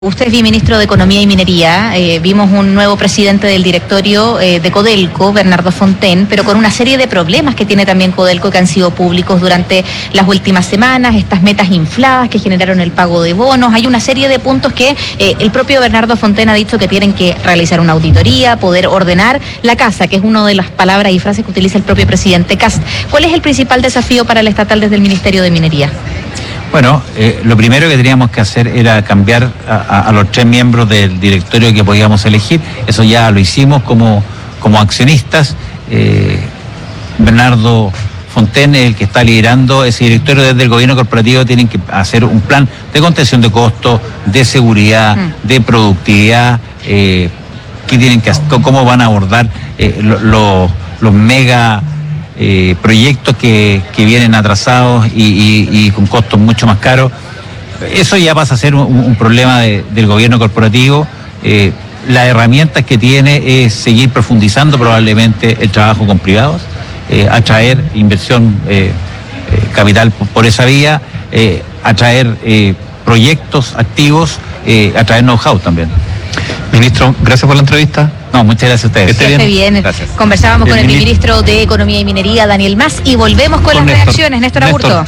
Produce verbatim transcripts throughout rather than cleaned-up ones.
Usted es viceministro de Economía y Minería, eh, vimos un nuevo presidente del directorio eh, de Codelco, Bernardo Fontaine, pero con una serie de problemas que tiene también Codelco que han sido públicos durante las últimas semanas, estas metas infladas que generaron el pago de bonos, hay una serie de puntos que eh, el propio Bernardo Fontaine ha dicho que tienen que realizar una auditoría, poder ordenar la casa, que es una de las palabras y frases que utiliza el propio presidente Kast. ¿Cuál es el principal desafío para el estatal desde el Ministerio de Minería? Bueno, eh, lo primero que teníamos que hacer era cambiar a, a, a los tres miembros del directorio que podíamos elegir. Eso ya lo hicimos como, como accionistas. Eh, Bernardo Fontaine, el que está liderando ese directorio desde el gobierno corporativo, tienen que hacer un plan de contención de costos, de seguridad, mm. de productividad, eh, qué tienen que hacer, cómo van a abordar eh, los lo, lo mega Eh, proyectos que, que vienen atrasados y, y, y con costos mucho más caros. Eso ya pasa a ser un, un problema de, del gobierno corporativo. Eh, las herramientas que tiene es seguir profundizando probablemente el trabajo con privados, eh, atraer inversión, eh, eh, capital por, por esa vía, eh, atraer eh, proyectos activos, eh, atraer know-how también. Ministro, gracias por la entrevista. No, muchas gracias a ustedes. Que esté bien. bien. Gracias. Conversábamos Bien, con el ministro. ministro de Economía y Minería, Daniel Mas, y volvemos con, con las Néstor. reacciones. Néstor Aburto. Néstor.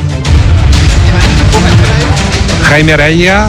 Jaime Araya,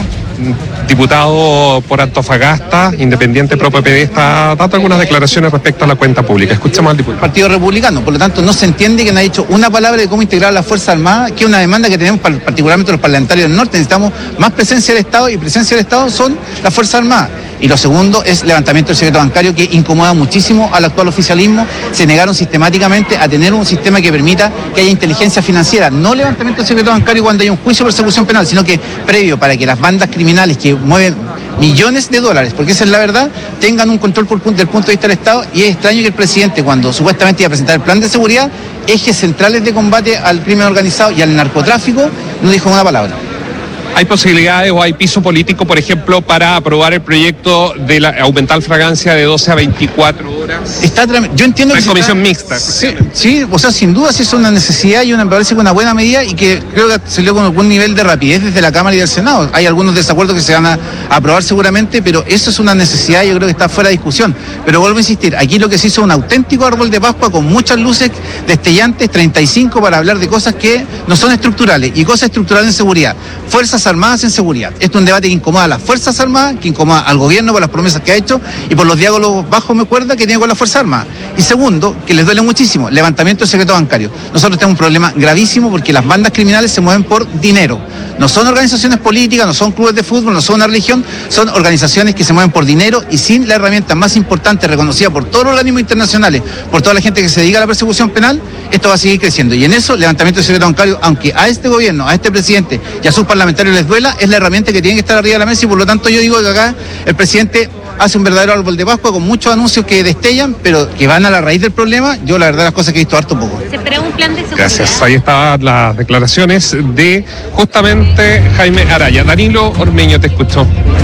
diputado por Antofagasta, independiente pro P P D, está dando algunas declaraciones respecto a la cuenta pública. Escuchemos al diputado. Partido Republicano, por lo tanto no se entiende que no ha dicho una palabra de cómo integrar las Fuerzas Armadas, que es una demanda que tenemos particularmente los parlamentarios del norte. Necesitamos más presencia del Estado, y presencia del Estado son las Fuerzas Armadas. Y lo segundo es levantamiento del secreto bancario, que incomoda muchísimo al actual oficialismo. Se negaron sistemáticamente a tener un sistema que permita que haya inteligencia financiera, no levantamiento del secreto bancario cuando hay un juicio de persecución penal, sino que previo, para que las bandas criminales que mueven millones de dólares, porque esa es la verdad, tengan un control por, del punto de vista del Estado. Y es extraño que el presidente, cuando supuestamente iba a presentar el plan de seguridad, ejes centrales de combate al crimen organizado y al narcotráfico, no dijo una palabra. ¿Hay posibilidades o hay piso político, por ejemplo, para aprobar el proyecto de la, aumentar la fragancia de doce a veinticuatro horas? Está, yo entiendo que... Es comisión está, mixta. Sí, sí, o sea, sin duda sí es una necesidad y una, me parece que una buena medida, y que creo que salió con algún nivel de rapidez desde la Cámara y del Senado. Hay algunos desacuerdos que se van a, a aprobar seguramente, pero eso es una necesidad y yo creo que está fuera de discusión. Pero vuelvo a insistir, aquí lo que se hizo es un auténtico árbol de Pascua con muchas luces destellantes, treinta y cinco para hablar de cosas que no son estructurales, y cosas estructurales en seguridad. Fuerzas Armadas en seguridad. Esto es un debate que incomoda a las Fuerzas Armadas, que incomoda al gobierno por las promesas que ha hecho y por los diálogos bajos, me acuerda, que tiene con las Fuerzas Armadas. Y segundo, que les duele muchísimo, levantamiento del secreto bancario. Nosotros tenemos un problema gravísimo porque las bandas criminales se mueven por dinero. No son organizaciones políticas, no son clubes de fútbol, no son una religión, son organizaciones que se mueven por dinero, y sin la herramienta más importante, reconocida por todos los organismos internacionales, por toda la gente que se dedica a la persecución penal, esto va a seguir creciendo. Y en eso, levantamiento del secreto bancario, aunque a este gobierno, a este presidente y a sus parlamentarios les duela, es la herramienta que tiene que estar arriba de la mesa. Y por lo tanto yo digo que acá el presidente hace un verdadero árbol de Pascua con muchos anuncios que destellan, pero que van a la raíz del problema. Yo la verdad las cosas que he visto harto poco. ¿Se espera un plan de seguridad? Gracias. Ahí estaban las declaraciones de justamente Jaime Araya. Danilo Ormeño, te escucho.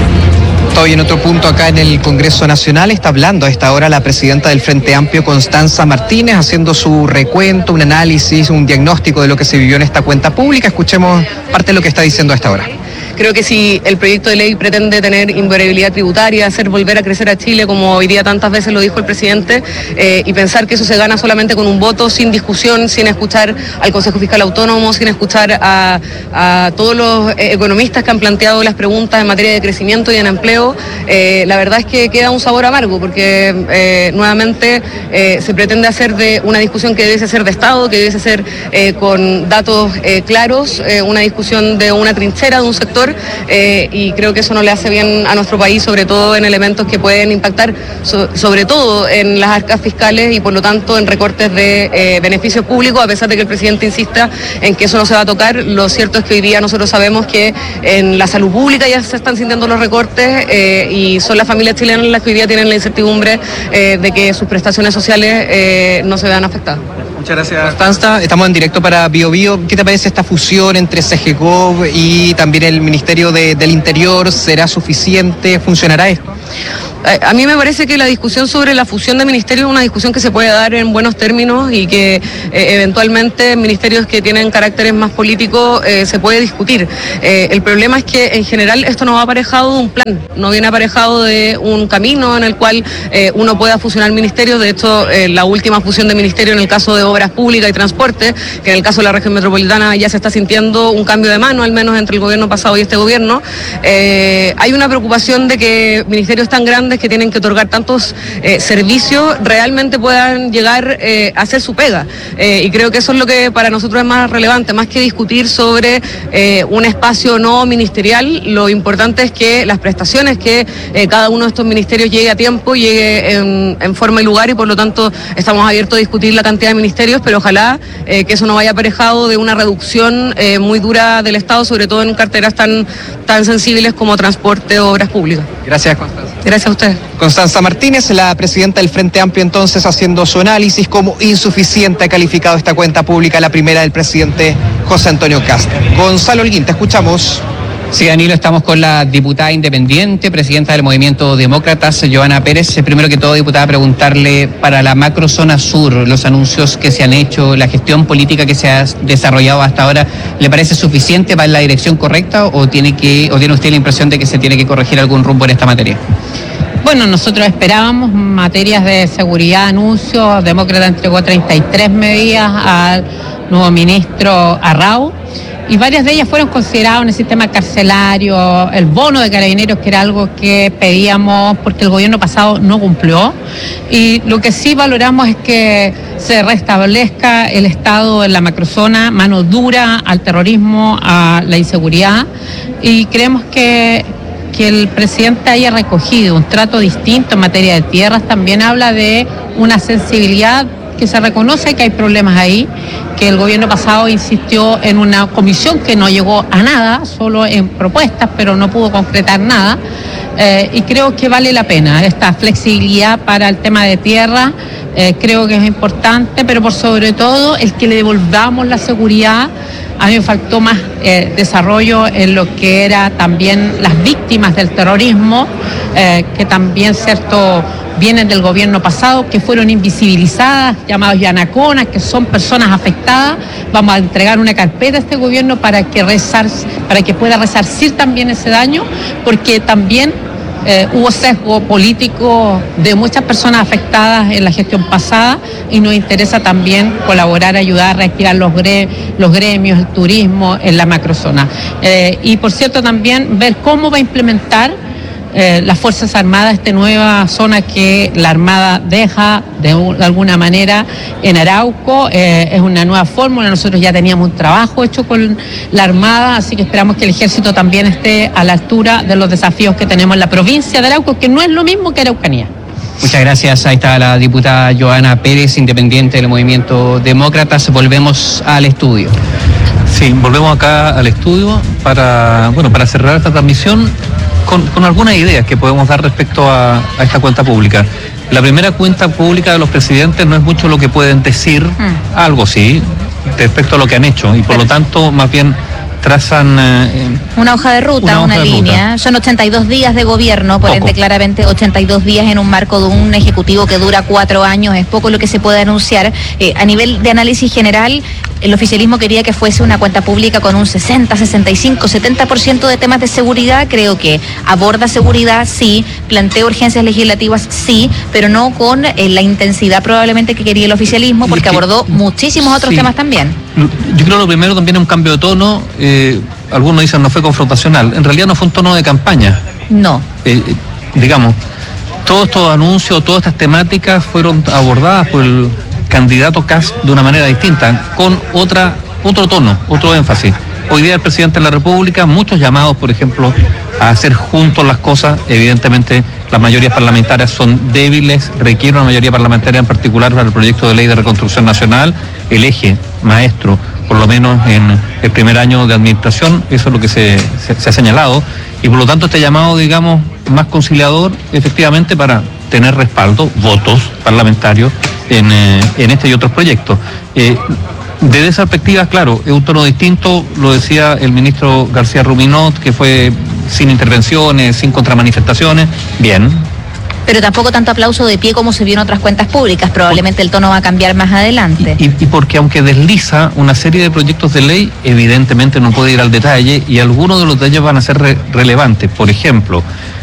Hoy en otro punto acá en el Congreso Nacional está hablando a esta hora la presidenta del Frente Amplio, Constanza Martínez, haciendo su recuento, un análisis, un diagnóstico de lo que se vivió en esta cuenta pública. Escuchemos parte de lo que está diciendo a esta hora. Creo que si el proyecto de ley pretende tener invariabilidad tributaria, hacer volver a crecer a Chile, como hoy día tantas veces lo dijo el presidente, eh, y pensar que eso se gana solamente con un voto, sin discusión, sin escuchar al Consejo Fiscal Autónomo, sin escuchar a, a todos los eh, economistas que han planteado las preguntas en materia de crecimiento y en empleo, eh, la verdad es que queda un sabor amargo, porque eh, nuevamente eh, se pretende hacer de una discusión que debiese ser de Estado, que debiese ser eh, con datos eh, claros, eh, una discusión de una trinchera, de un sector. Eh, y creo que eso no le hace bien a nuestro país, sobre todo en elementos que pueden impactar so, sobre todo en las arcas fiscales y por lo tanto en recortes de eh, beneficios públicos, a pesar de que el presidente insista en que eso no se va a tocar. Lo cierto es que hoy día nosotros sabemos que en la salud pública ya se están sintiendo los recortes, eh, y son las familias chilenas las que hoy día tienen la incertidumbre eh, de que sus prestaciones sociales eh, no se vean afectadas. Muchas gracias, Constanza. Estamos en directo para Bio Bio. ¿Qué te parece esta fusión entre Segegov y también el Ministerio de, del Interior? ¿Será suficiente? ¿Funcionará esto? A mí me parece que la discusión sobre la fusión de ministerios es una discusión que se puede dar en buenos términos y que eh, eventualmente ministerios que tienen caracteres más políticos eh, se puede discutir. Eh, el problema es que en general esto no va aparejado de un plan, no viene aparejado de un camino en el cual eh, uno pueda fusionar ministerios. De hecho, eh, la última fusión de ministerios en el caso de obras públicas y transporte, que en el caso de la región metropolitana ya se está sintiendo un cambio de mano, al menos entre el gobierno pasado y este gobierno. Eh, hay una preocupación de que ministerios tan grandes que tienen que otorgar tantos eh, servicios realmente puedan llegar eh, a hacer su pega. Eh, y creo que eso es lo que para nosotros es más relevante, más que discutir sobre eh, un espacio no ministerial. Lo importante es que las prestaciones que eh, cada uno de estos ministerios llegue a tiempo, llegue en, en forma y lugar, y por lo tanto estamos abiertos a discutir la cantidad de ministerios, pero ojalá eh, que eso no vaya aparejado de una reducción eh, muy dura del Estado, sobre todo en carteras tan, tan sensibles como transporte o obras públicas. Gracias, Constanza. Gracias a usted. Constanza Martínez, la presidenta del Frente Amplio, entonces haciendo su análisis. Como insuficiente ha calificado esta cuenta pública, la primera del presidente José Antonio Kast. Gonzalo Holguín, te escuchamos. Sí, Danilo, estamos con la diputada independiente, presidenta del Movimiento Demócratas, Johanna Pérez. Primero que todo, diputada, preguntarle para la macrozona sur, los anuncios que se han hecho, la gestión política que se ha desarrollado hasta ahora, ¿le parece suficiente, va en la dirección correcta o tiene que, o tiene usted la impresión de que se tiene que corregir algún rumbo en esta materia? Bueno, nosotros esperábamos materias de seguridad, anuncios. Demócrata entregó treinta y tres medidas al nuevo ministro Arrau, y varias de ellas fueron consideradas en el sistema carcelario, el bono de carabineros, que era algo que pedíamos porque el gobierno pasado no cumplió, y lo que sí valoramos es que se restablezca el Estado en la macrozona, mano dura al terrorismo, a la inseguridad, y creemos que que el presidente haya recogido un trato distinto en materia de tierras también habla de una sensibilidad, que se reconoce que hay problemas ahí, que el gobierno pasado insistió en una comisión que no llegó a nada, solo en propuestas, pero no pudo concretar nada, eh, y creo que vale la pena esta flexibilidad para el tema de tierra. Eh, creo que es importante, pero por sobre todo el que le devolvamos la seguridad. A mí me faltó más eh, desarrollo en lo que era también las víctimas del terrorismo, eh, que también, cierto, vienen del gobierno pasado, que fueron invisibilizadas, llamados yanaconas, que son personas afectadas. Vamos a entregar una carpeta a este gobierno para que resar, para que pueda resarcir también ese daño, porque también Eh, hubo sesgo político de muchas personas afectadas en la gestión pasada, y nos interesa también colaborar, ayudar a reactivar los, gre los gremios, el turismo en la macrozona. Eh, y por cierto también ver cómo va a implementar eh, las Fuerzas Armadas esta nueva zona que la Armada deja de, un, de alguna manera en Arauco. Eh, es una nueva fórmula, nosotros ya teníamos un trabajo hecho con la Armada, así que esperamos que el Ejército también esté a la altura de los desafíos que tenemos en la provincia de Arauco, que no es lo mismo que Araucanía. Muchas gracias. Ahí está la diputada Johanna Pérez, independiente del Movimiento Demócratas. Volvemos al estudio. Sí, volvemos acá al estudio para, bueno, para cerrar esta transmisión con, con algunas ideas que podemos dar respecto a, a esta cuenta pública. La primera cuenta pública de los presidentes no es mucho lo que pueden decir, mm. algo sí, respecto a lo que han hecho, y por lo tanto, más bien trazan eh, una hoja de ruta, una, una hoja línea. Ruta. Son ochenta y dos días de gobierno, por poco. Ende claramente ochenta y dos días en un marco de un ejecutivo que dura cuatro años, es poco lo que se puede anunciar. Eh, a nivel de análisis general, el oficialismo quería que fuese una cuenta pública con un sesenta, sesenta y cinco, setenta por ciento de temas de seguridad. Creo que aborda seguridad, sí, plantea urgencias legislativas, sí, pero no con eh, la intensidad probablemente que quería el oficialismo, porque que, abordó muchísimos otros sí. temas también. Yo creo que lo primero también es un cambio de tono. Eh, algunos dicen no fue confrontacional. En realidad no fue un tono de campaña. No. Eh, eh, digamos, todos estos anuncios, todas estas temáticas fueron abordadas por el candidato Kast de una manera distinta, con otra otro tono, otro énfasis. Hoy día el presidente de la República, muchos llamados, por ejemplo, a hacer juntos las cosas. Evidentemente las mayorías parlamentarias son débiles, requieren una mayoría parlamentaria, en particular para el proyecto de ley de reconstrucción nacional, el eje maestro, por lo menos en el primer año de administración, eso es lo que se, se, se ha señalado, y por lo tanto este llamado, digamos, más conciliador, efectivamente, para tener respaldo, votos parlamentarios en, eh, en este y otros proyectos. Eh, Desde esa perspectiva, claro, es un tono distinto, lo decía el ministro García Ruminot, que fue sin intervenciones, sin contramanifestaciones, bien, Pero tampoco tanto aplauso de pie como se vio en otras cuentas públicas. Probablemente el tono va a cambiar más adelante. Y, y porque aunque desliza una serie de proyectos de ley, evidentemente no puede ir al detalle y algunos de los de ellos van a ser re- relevantes. Por ejemplo,